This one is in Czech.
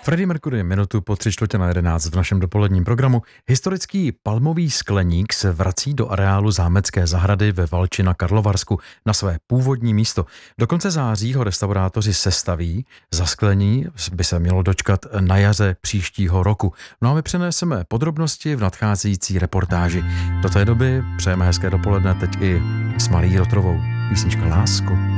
Freddie Mercury minutu po 11:45 v našem dopoledním programu. Historický palmový skleník se vrací do areálu Zámecké zahrady ve Valči na Karlovarsku na své původní místo. Do konce září ho restaurátoři sestaví. Zasklení by se mělo dočkat na jaře příštího roku. No a my přeneseme podrobnosti v nadcházející reportáži. Do té doby přejeme hezké dopoledne teď i s Marí Rotrovou. Písnička Lásko.